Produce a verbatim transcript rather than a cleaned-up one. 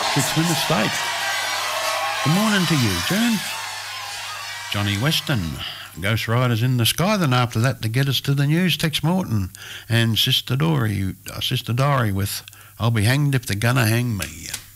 Six minutes late. Good morning to you, June. Johnny Weston, Ghost Riders in the Sky. Then after that, to get us to the news, Tex Morton and Sister Dory, uh, Sister Dory with I'll Be Hanged If They're Gonna Hang Me.